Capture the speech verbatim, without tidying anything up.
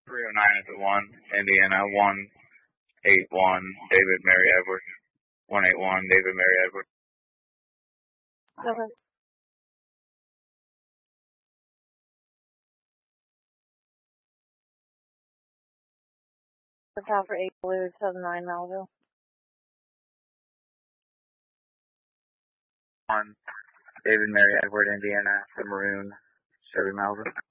three oh nine at the one, Indiana, one eight one, David Mary Edward. one eight one, David Mary Edward. Okay. Account for eight Blue, seven nine Melville. one, David Mary Edward, Indiana, the Maroon, Chevy Malvern.